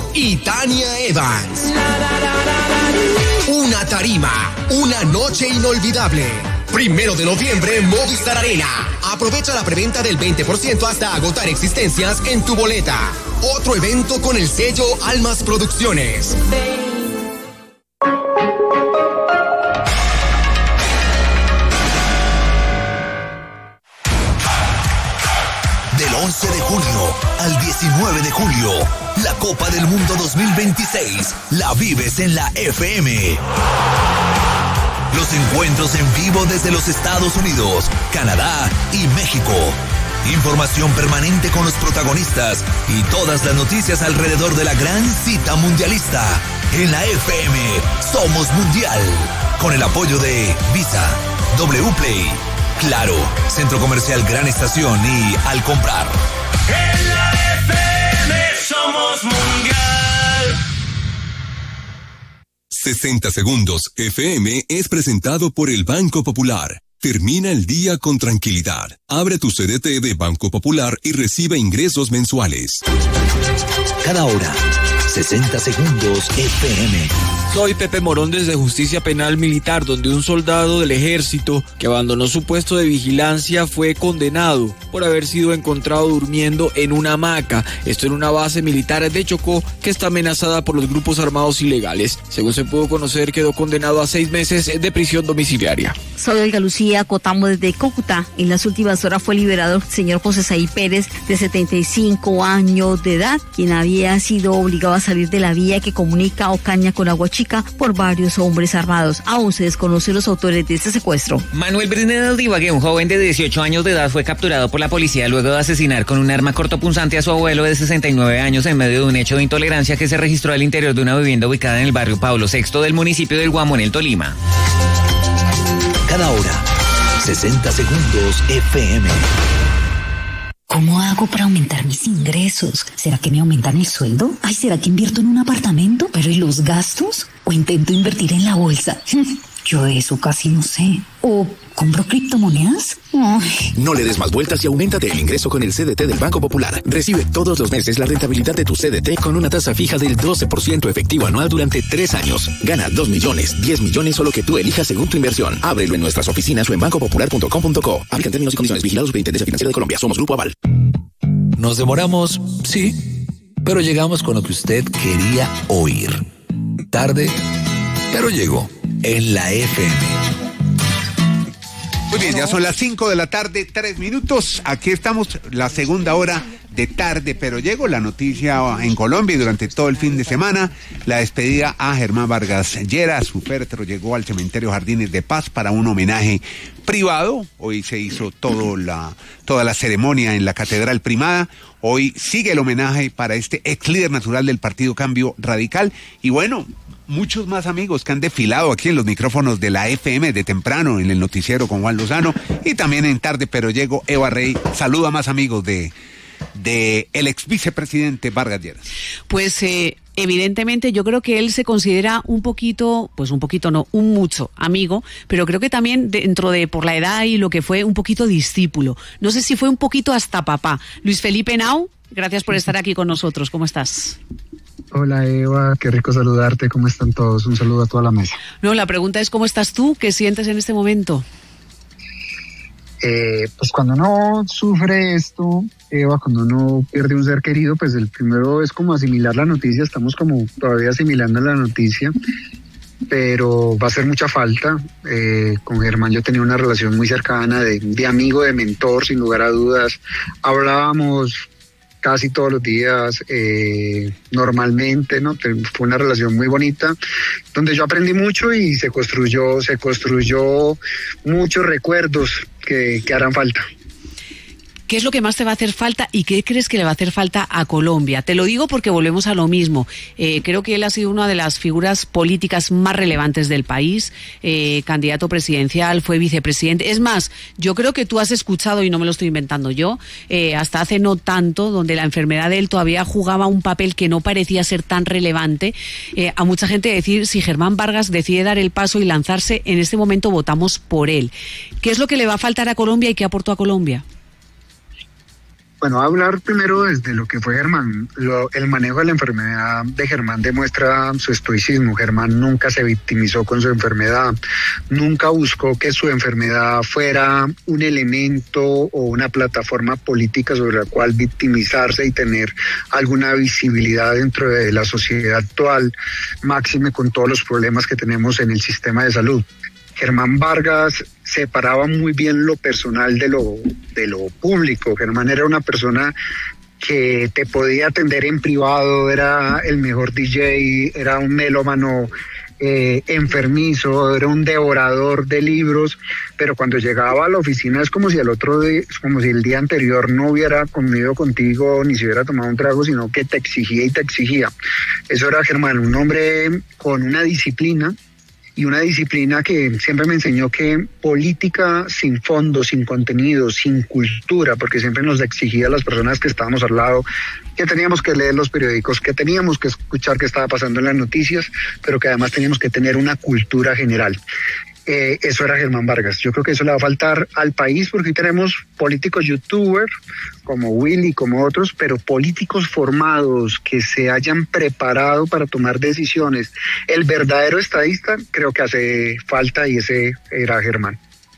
y Tania Evans. Una tarima, una noche inolvidable. 1 de noviembre, Movistar Arena. Aprovecha la preventa del 20% hasta agotar existencias en tu boleta. Otro evento con el sello Almas Producciones. Del 11 de junio al 19 de julio, la Copa del Mundo 2026 la vives en la FM. Los encuentros en vivo desde los Estados Unidos, Canadá y México. Información permanente con los protagonistas y todas las noticias alrededor de la gran cita mundialista. En la FM somos mundial. Con el apoyo de Visa, Wplay, Claro, Centro Comercial Gran Estación y Al Comprar. En la FM somos mundial. 60 Segundos FM es presentado por el Banco Popular. Termina el día con tranquilidad. Abre tu CDT de Banco Popular y recibe ingresos mensuales. Cada hora, 60 Segundos FM. Soy Pepe Morón desde Justicia Penal Militar, donde un soldado del ejército que abandonó su puesto de vigilancia fue condenado por haber sido encontrado durmiendo en una hamaca. Esto en una base militar de Chocó que está amenazada por los grupos armados ilegales. Según se pudo conocer, quedó condenado a 6 meses de prisión domiciliaria. Soy Olga Lucía Cotamo desde Cúcuta. En las últimas horas fue liberado el señor José Saí Pérez, de 75 años de edad, quien había sido obligado a salir de la vía que comunica Ocaña con Aguachica por varios hombres armados. Aún se desconocen los autores de este secuestro. Manuel Bernardo Divague, un joven de 18 años de edad, fue capturado por la policía luego de asesinar con un arma cortopunzante a su abuelo de 69 años en medio de un hecho de intolerancia que se registró al interior de una vivienda ubicada en el barrio Pablo VI del municipio del Guamo, en el Tolima. Cada hora, 60 Segundos FM. ¿Cómo hago para aumentar mis ingresos? ¿Será que me aumentan el sueldo? Ay, ¿será que invierto en un apartamento? ¿Pero y los gastos? ¿O intento invertir en la bolsa? Yo eso casi no sé. ¿O compro criptomonedas? Ay. No le des más vueltas y auméntate el ingreso con el CDT del Banco Popular. Recibe todos los meses la rentabilidad de tu CDT con una tasa fija del 12% efectivo anual durante 3 años. Gana 2 millones, 10 millones o lo que tú elijas según tu inversión. Ábrelo en nuestras oficinas o en bancopopular.com.co. Aplican términos y condiciones. Vigilados Superintendencia Financiera de Colombia. Somos Grupo Aval. Nos demoramos, sí, pero llegamos con lo que usted quería oír. Tarde, pero llegó. En la FM. Muy bien, ya son las 5 de la tarde, 3 minutos. Aquí estamos, la segunda hora de Tarde, pero llegó la noticia en Colombia y durante todo el fin de semana. La despedida a Germán Vargas Lleras, su féretro llegó al cementerio Jardines de Paz para un homenaje privado. Hoy se hizo toda la ceremonia en la Catedral Primada. Hoy sigue el homenaje para este ex líder natural del Partido Cambio Radical. Y bueno, muchos más amigos que han desfilado aquí en los micrófonos de la FM de temprano, en el noticiero con Juan Lozano, y también en Tarde, pero llego, Eva Rey saluda a más amigos de el ex vicepresidente Vargas Lleras. Pues evidentemente yo creo que él se considera un mucho amigo, pero creo que también dentro de, por la edad y lo que fue, un poquito discípulo. No sé si fue un poquito hasta papá. Luis Felipe Henao, gracias por estar aquí con nosotros. ¿Cómo estás? Hola Eva, qué rico saludarte, ¿cómo están todos? Un saludo a toda la mesa. No, la pregunta es ¿cómo estás tú? ¿Qué sientes en este momento? Pues cuando uno sufre esto, Eva, cuando uno pierde un ser querido, pues el primero es como asimilar la noticia, estamos como todavía asimilando la noticia, pero va a hacer mucha falta. Con Germán yo tenía una relación muy cercana de amigo, de mentor, sin lugar a dudas. Hablábamos casi todos los días, normalmente, ¿no? Fue una relación muy bonita, donde yo aprendí mucho y se construyó muchos recuerdos que harán falta. ¿Qué es lo que más te va a hacer falta y qué crees que le va a hacer falta a Colombia? Te lo digo porque volvemos a lo mismo. Creo que él ha sido una de las figuras políticas más relevantes del país, candidato presidencial, fue vicepresidente. Es más, yo creo que tú has escuchado, y no me lo estoy inventando yo, hasta hace no tanto, donde la enfermedad de él todavía jugaba un papel que no parecía ser tan relevante, a mucha gente decir, si Germán Vargas decide dar el paso y lanzarse, en este momento votamos por él. ¿Qué es lo que le va a faltar a Colombia y qué aportó a Colombia? Bueno, hablar primero desde lo que fue Germán. El manejo de la enfermedad de Germán demuestra su estoicismo. Germán nunca se victimizó con su enfermedad, nunca buscó que su enfermedad fuera un elemento o una plataforma política sobre la cual victimizarse y tener alguna visibilidad dentro de la sociedad actual, máxime con todos los problemas que tenemos en el sistema de salud. Germán Vargas separaba muy bien lo personal de lo público. Germán era una persona que te podía atender en privado, era el mejor DJ, era un melómano enfermizo, era un devorador de libros, pero cuando llegaba a la oficina es como si el día anterior no hubiera comido contigo ni se hubiera tomado un trago, sino que te exigía y te exigía. Eso era Germán, un hombre con una disciplina, y una disciplina que siempre me enseñó que política sin fondo, sin contenido, sin cultura, porque siempre nos exigía a las personas que estábamos al lado que teníamos que leer los periódicos, que teníamos que escuchar qué estaba pasando en las noticias, pero que además teníamos que tener una cultura general. Eso era Germán Vargas. Yo creo que eso le va a faltar al país, porque hoy tenemos políticos youtubers como Willy, como otros, pero políticos formados que se hayan preparado para tomar decisiones. El verdadero estadista creo que hace falta, y ese era Germán.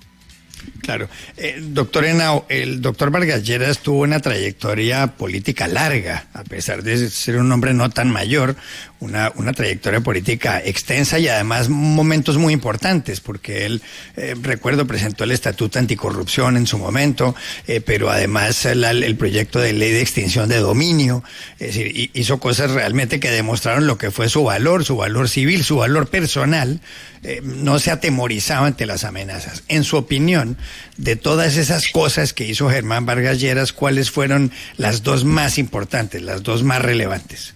Claro. Doctor Henao, el doctor Vargas Lleras tuvo una trayectoria política larga, a pesar de ser un hombre no tan mayor, una trayectoria política extensa y además momentos muy importantes, porque él, recuerdo, presentó el Estatuto Anticorrupción en su momento, pero además el proyecto de ley de extinción de dominio, es decir, hizo cosas realmente que demostraron lo que fue su valor civil, su valor personal. No se atemorizaba ante las amenazas. En su opinión, de todas esas cosas que hizo Germán Vargas Lleras, ¿cuáles fueron las dos más importantes, las dos más relevantes?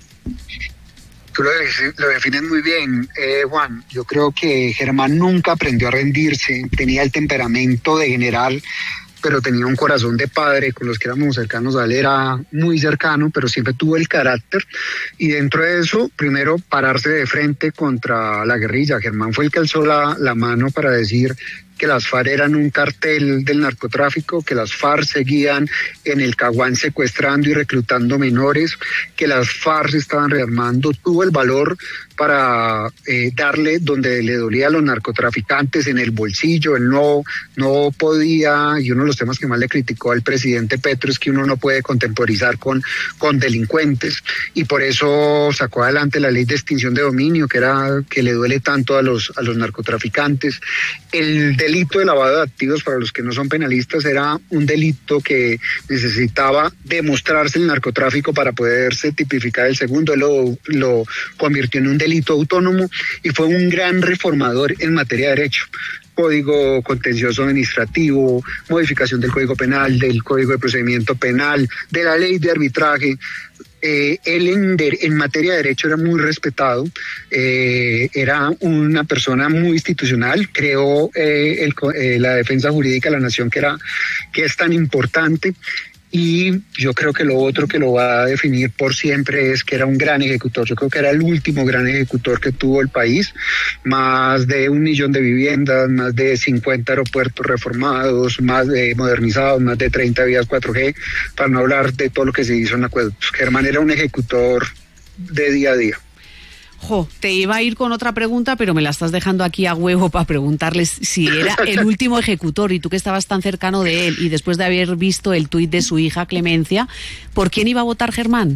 Tú lo defines muy bien, Juan. Yo creo que Germán nunca aprendió a rendirse, tenía el temperamento de general, pero tenía un corazón de padre. Con los que éramos cercanos a él era muy cercano, pero siempre tuvo el carácter, y dentro de eso, primero, pararse de frente contra la guerrilla. Germán fue el que alzó la mano para decir que las FARC eran un cartel del narcotráfico, que las FARC seguían en el Caguán secuestrando y reclutando menores, que las FARC se estaban rearmando. Tuvo el valor para darle donde le dolía a los narcotraficantes, en el bolsillo. Él no podía, y uno de los temas que más le criticó al presidente Petro es que uno no puede contemporizar con delincuentes, y por eso sacó adelante la ley de extinción de dominio, que le duele tanto a los narcotraficantes. El delito de lavado de activos, para los que no son penalistas, era un delito que necesitaba demostrarse el narcotráfico para poderse tipificar el segundo. Él lo convirtió en un delito autónomo y fue un gran reformador en materia de derecho. Código contencioso administrativo, modificación del Código Penal, del Código de Procedimiento Penal, de la ley de arbitraje. Él en materia de derecho era muy respetado, era una persona muy institucional, creó la defensa jurídica de la nación, que es tan importante. Y yo creo que lo otro que lo va a definir por siempre es que era un gran ejecutor. Yo creo que era el último gran ejecutor que tuvo el país. Más de 1 millón de viviendas, más de 50 aeropuertos reformados, más de modernizados, más de 30 vías 4G, para no hablar de todo lo que se hizo en acueductos. Germán era un ejecutor de día a día. Te iba a ir con otra pregunta, pero me la estás dejando aquí a huevo para preguntarles si era el último ejecutor, y tú que estabas tan cercano de él, y después de haber visto el tuit de su hija Clemencia, ¿por quién iba a votar Germán?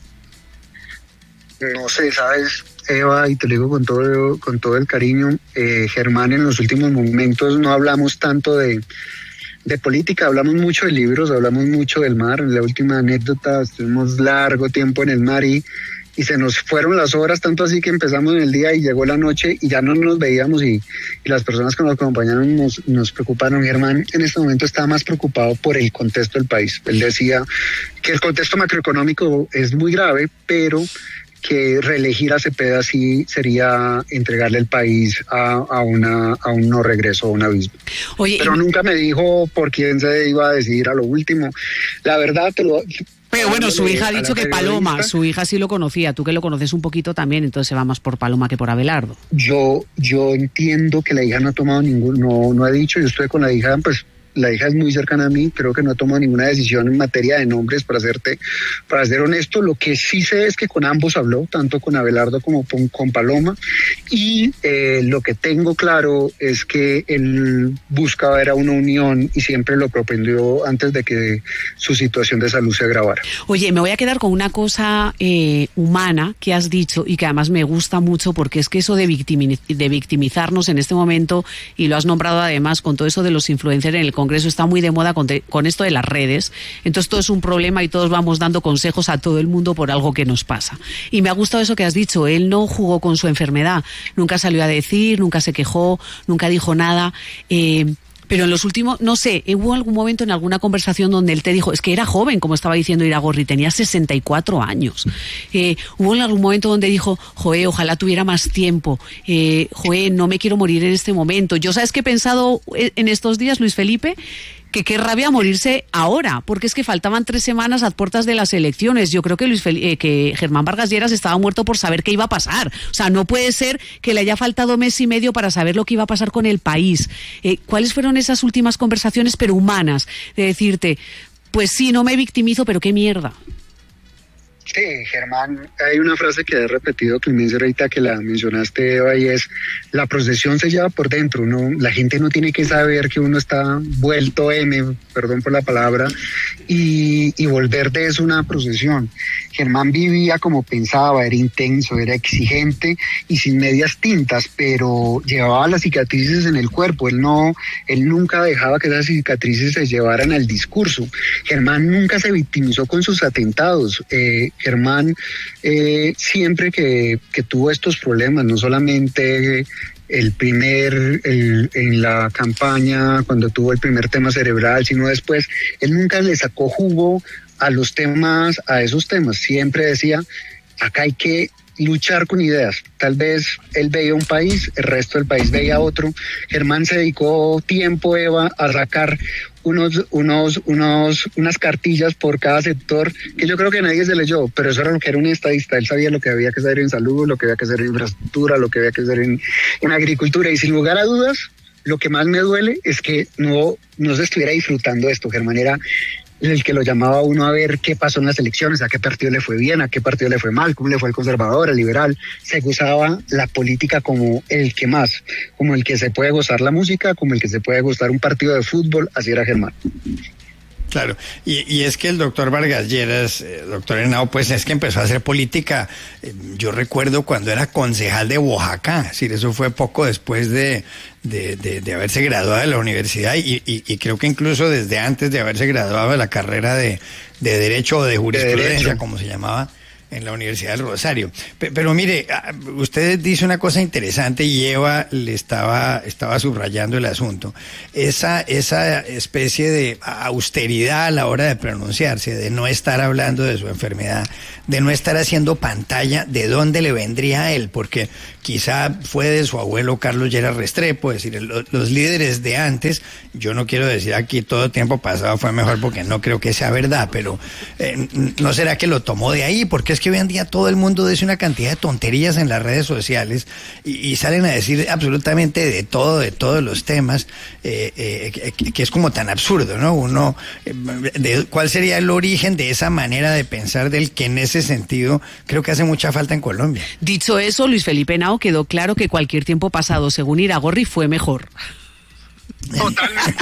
No sé, ¿sabes, Eva? Y te lo digo con todo el cariño, Germán, en los últimos momentos no hablamos tanto de política, hablamos mucho de libros, hablamos mucho del mar. En la última anécdota, estuvimos largo tiempo en el mar y se nos fueron las horas, tanto así que empezamos en el día y llegó la noche y ya no nos veíamos, y las personas que nos acompañaron nos preocuparon. Germán en este momento estaba más preocupado por el contexto del país. Él decía que el contexto macroeconómico es muy grave, pero que reelegir a Cepeda sí sería entregarle el país a un no regreso, a un abismo. Pero nunca me dijo por quién se iba a decidir a lo último. La verdad, pero bueno, su hija ha dicho que Paloma, su hija sí lo conocía, tú que lo conoces un poquito también, entonces se va más por Paloma que por Abelardo. Yo entiendo que la hija no ha tomado no ha dicho, yo estuve con la hija, pues la hija es muy cercana a mí, creo que no tomo ninguna decisión en materia de nombres, para ser honesto. Lo que sí sé es que con ambos habló, tanto con Abelardo como con Paloma, y lo que tengo claro es que él buscaba era una unión y siempre lo propendió antes de que su situación de salud se agravara. Oye, me voy a quedar con una cosa humana que has dicho y que además me gusta mucho, porque es que eso de victimizarnos en este momento, y lo has nombrado además con todo eso de los influencers en el Congreso, está muy de moda con esto de las redes. Entonces todo es un problema y todos vamos dando consejos a todo el mundo por algo que nos pasa. Y me ha gustado eso que has dicho, él no jugó con su enfermedad, nunca salió a decir, nunca se quejó, nunca dijo nada. Pero en los últimos, no sé, hubo algún momento en alguna conversación donde él te dijo, es que era joven, como estaba diciendo Iragorri, tenía 64 años. Hubo en algún momento donde dijo, joé, ojalá tuviera más tiempo, joé, no me quiero morir en este momento. Yo, ¿sabes qué he pensado en estos días, Luis Felipe? Que qué rabia morirse ahora, porque es que faltaban 3 semanas a puertas de las elecciones. Yo creo que que Germán Vargas Lleras estaba muerto por saber qué iba a pasar. O sea, no puede ser que le haya faltado mes y medio para saber lo que iba a pasar con el país. ¿Cuáles fueron esas últimas conversaciones, pero humanas, de decirte, pues sí, no me victimizo, pero qué mierda? Sí, Germán, hay una frase que he repetido, Clemencia, ahorita que la mencionaste, Eva, y es: la procesión se lleva por dentro, ¿no? La gente no tiene que saber que uno está vuelto M, perdón por la palabra, y volver de eso una procesión. Germán vivía como pensaba, era intenso, era exigente y sin medias tintas, pero llevaba las cicatrices en el cuerpo. Él nunca dejaba que esas cicatrices se llevaran al discurso. Germán nunca se victimizó con sus atentados. Germán siempre que tuvo estos problemas, no solamente en la campaña, cuando tuvo el primer tema cerebral, sino después, él nunca le sacó jugo a esos temas. Siempre decía, acá hay que luchar con ideas. Tal vez él veía un país, el resto del país veía otro. Germán se dedicó tiempo, Eva, a sacar unas cartillas por cada sector, que yo creo que nadie se leyó, pero eso era lo que era un estadista. Él sabía lo que había que hacer en salud, lo que había que hacer en infraestructura, lo que había que hacer en agricultura, y sin lugar a dudas, lo que más me duele es que no se estuviera disfrutando esto. Germán era el que lo llamaba a uno a ver qué pasó en las elecciones, a qué partido le fue bien, a qué partido le fue mal, cómo le fue al conservador, al liberal. Se gozaba la política como el que más, como el que se puede gozar la música, como el que se puede gozar un partido de fútbol. Así era Germán. Claro, y es que el doctor Vargas Lleras, doctor Henao, pues es que empezó a hacer política, yo recuerdo cuando era concejal de Oaxaca, es decir, eso fue poco después de haberse graduado de la universidad, y creo que incluso desde antes de haberse graduado de la carrera de Derecho o de Jurisprudencia, como se llamaba, en la Universidad del Rosario. Pero mire, usted dice una cosa interesante y Eva le estaba subrayando el asunto. Esa especie de austeridad a la hora de pronunciarse, de no estar hablando de su enfermedad, de no estar haciendo pantalla de dónde le vendría a él, porque quizá fue de su abuelo Carlos Lleras Restrepo, es decir, los líderes de antes, yo no quiero decir aquí todo tiempo pasado fue mejor, porque no creo que sea verdad, pero ¿no será que lo tomó de ahí? Porque es que hoy en día todo el mundo dice una cantidad de tonterías en las redes sociales y salen a decir absolutamente de todos los temas, que es como tan absurdo, ¿no? ¿Cuál sería el origen de esa manera de pensar del que en ese sentido creo que hace mucha falta en Colombia? Dicho eso, Luis Felipe Henao, quedó claro que cualquier tiempo pasado, según Iragorri, fue mejor. Totalmente.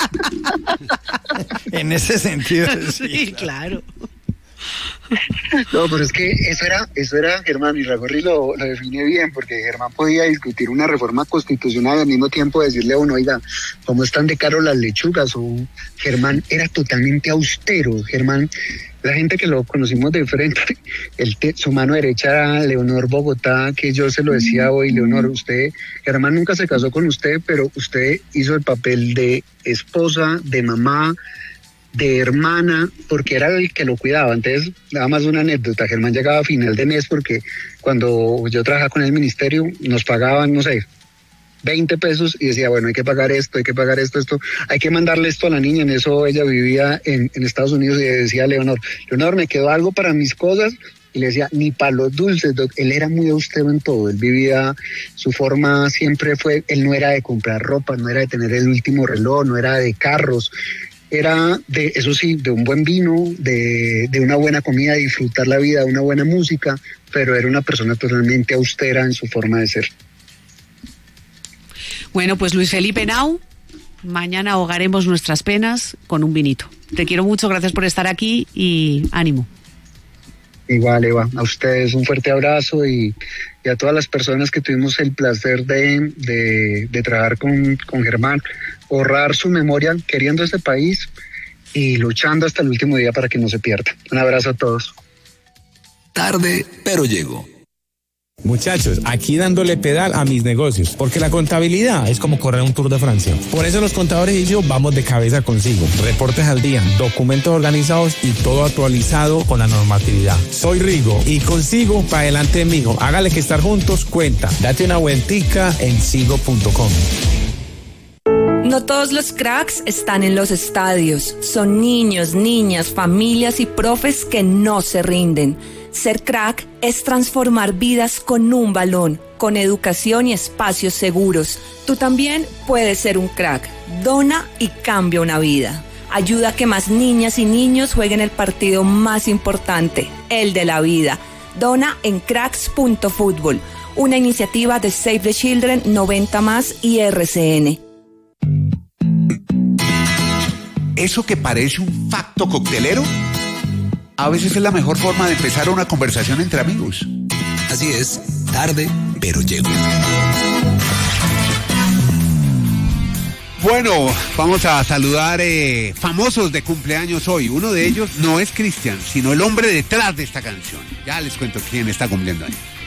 En ese sentido, sí, claro. No, pero es que eso era Germán, y Iragorri lo define bien, porque Germán podía discutir una reforma constitucional y al mismo tiempo decirle a uno, oiga, ¿cómo están de caro las lechugas? O Germán era totalmente austero. Germán, la gente que lo conocimos de frente, su mano derecha era Leonor Bogotá, que yo se lo decía hoy, Leonor, Germán nunca se casó con usted, pero usted hizo el papel de esposa, de mamá, de hermana, porque era el que lo cuidaba. Entonces, nada más una anécdota, Germán llegaba a final de mes, porque cuando yo trabajaba con el ministerio, nos pagaban, no sé, 20 pesos, y decía, bueno, hay que pagar esto, hay que mandarle esto a la niña. En eso ella vivía en Estados Unidos, y decía a Leonor, me quedó algo para mis cosas, y le decía, ni para los dulces, él era muy austero en todo, él vivía, su forma siempre fue, él no era de comprar ropa, no era de tener el último reloj, no era de carros, era de, eso sí, de un buen vino, de una buena comida, de disfrutar la vida, de una buena música, pero era una persona totalmente austera en su forma de ser. Bueno, pues Luis Felipe Henao, mañana ahogaremos nuestras penas con un vinito. Te quiero mucho, gracias por estar aquí y ánimo. Igual, Eva, a ustedes un fuerte abrazo y a todas las personas que tuvimos el placer de trabajar con Germán, honrar su memoria queriendo este país y luchando hasta el último día para que no se pierda. Un abrazo a todos. Tarde, pero llego. Muchachos, aquí dándole pedal a mis negocios, porque la contabilidad es como correr un Tour de Francia. Por eso los contadores y yo vamos de cabeza consigo. Reportes al día, documentos organizados y todo actualizado con la normatividad. Soy Rigo y consigo para adelante mijo. Hágale que estar juntos cuenta. Date una vueltica en sigo.com. No todos los cracks están en los estadios. Son niños, niñas, familias y profes que no se rinden. Ser crack es transformar vidas con un balón, con educación y espacios seguros. Tú también puedes ser un crack. Dona y cambia una vida. Ayuda a que más niñas y niños jueguen el partido más importante, el de la vida. Dona en cracks.fútbol, una iniciativa de Save the Children, 90+ y RCN. ¿Eso que parece un facto coctelero? A veces es la mejor forma de empezar una conversación entre amigos. Así es, tarde, pero llego. Bueno, vamos a saludar famosos de cumpleaños hoy. Uno de ellos no es Cristian, sino el hombre detrás de esta canción. Ya les cuento quién está cumpliendo años.